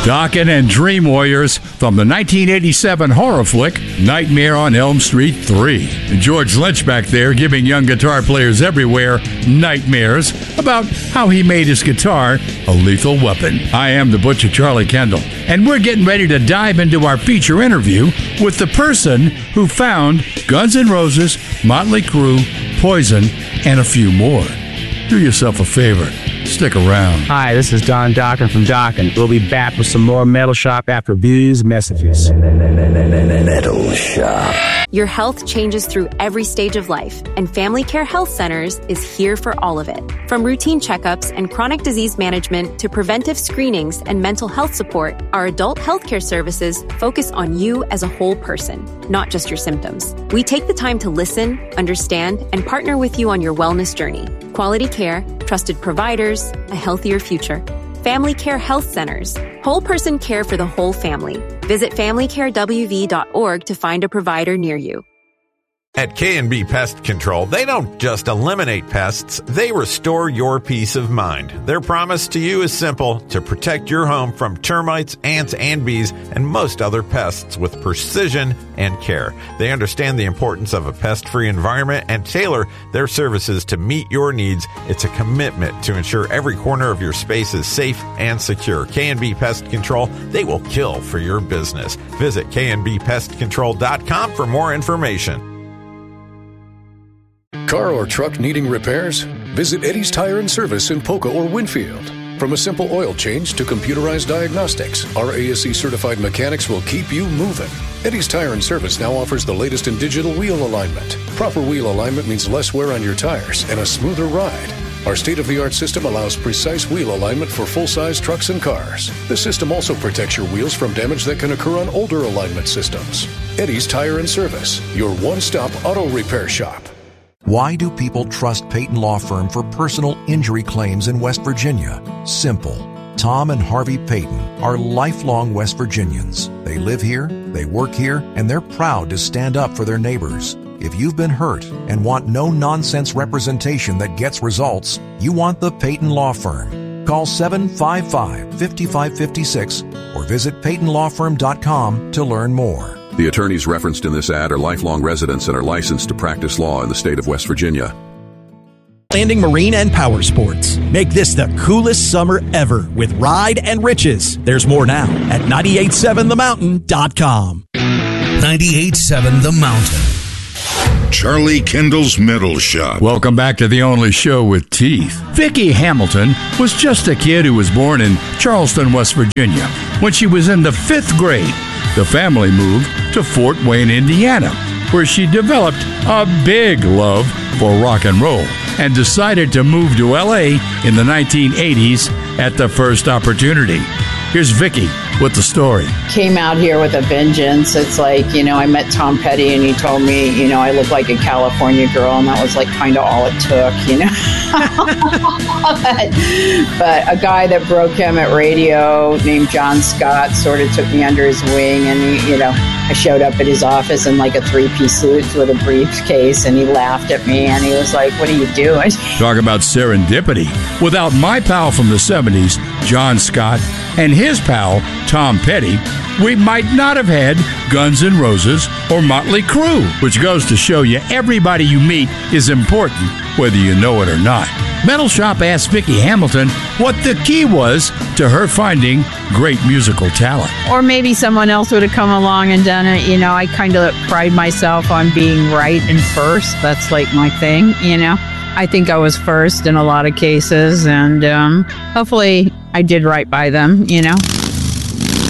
Dokken and Dream Warriors from the 1987 horror flick Nightmare on Elm Street 3. And George Lynch back there giving young guitar players everywhere nightmares about how he made his guitar a lethal weapon. I am the Butcher Charlie Kendall, and we're getting ready to dive into our feature interview with the person who found Guns N' Roses, Motley Crue, Poison, and a few more. Do yourself a favor. Stick around. Hi, this is Don Dokken from Dokken. We'll be back with some more Metal Shop after these messages. Metal Shop. Your health changes through every stage of life, and Family Care Health Centers is here for all of it. From routine checkups and chronic disease management to preventive screenings and mental health support, our adult healthcare services focus on you as a whole person, not just your symptoms. We take the time to listen, understand, and partner with you on your wellness journey. Quality care, trusted providers, a healthier future. Family Care Health Centers. Whole person care for the whole family. Visit FamilyCareWV.org to find a provider near you. At K&B Pest Control, they don't just eliminate pests, they restore your peace of mind. Their promise to you is simple: to protect your home from termites, ants, and bees, and most other pests with precision and care. They understand the importance of a pest-free environment and tailor their services to meet your needs. It's a commitment to ensure every corner of your space is safe and secure. K&B Pest Control, they will kill for your business. Visit knbpestcontrol.com for more information. Car or truck needing repairs? Visit Eddie's Tire and Service in Polka or Winfield. From a simple oil change to computerized diagnostics, our ASE certified mechanics will keep you moving. Eddie's Tire and Service now offers the latest in digital wheel alignment. Proper wheel alignment means less wear on your tires and a smoother ride. Our state-of-the-art system allows precise wheel alignment for full-size trucks and cars. The system also protects your wheels from damage that can occur on older alignment systems. Eddie's Tire and Service, your one-stop auto repair shop. Why do people trust Peyton Law Firm for personal injury claims in West Virginia? Simple. Tom and Harvey Peyton are lifelong West Virginians. They live here, they work here, and they're proud to stand up for their neighbors. If you've been hurt and want no-nonsense representation that gets results, you want the Peyton Law Firm. Call 755-5556 or visit PeytonLawFirm.com to learn more. The attorneys referenced in this ad are lifelong residents and are licensed to practice law in the state of West Virginia. Landing Marine and Power Sports. Make this the coolest summer ever with Ride and Riches. There's more now at 987themountain.com. 98.7 The Mountain. Charlie Kendall's Metal Shop. Welcome back to the only show with teeth. Vicki Hamilton was just a kid who was born in Charleston, West Virginia. When she was in the 5th grade, the family moved to Fort Wayne, Indiana, where she developed a big love for rock and roll and decided to move to L.A. in the 1980s at the first opportunity. Here's Vicki with the story. Came out here with a vengeance. It's like, I met Tom Petty and he told me, I look like a California girl, and that was like kind of all it took, but a guy that broke him at radio named John Scott sort of took me under his wing, and I showed up at his office in like a 3-piece suit with a briefcase, and he laughed at me and he was like, "What are you doing?" Talk about serendipity. Without my pal from the 70s, John Scott, and his pal, Tom Petty, we might not have had Guns N' Roses or Motley Crue, which goes to show you everybody you meet is important, whether you know it or not. Metal Shop asked Vicki Hamilton what the key was to her finding great musical talent. Or maybe someone else would have come along and done it. I kind of pride myself on being right and first. That's like my thing, I think I was first in a lot of cases, and hopefully I did right by them,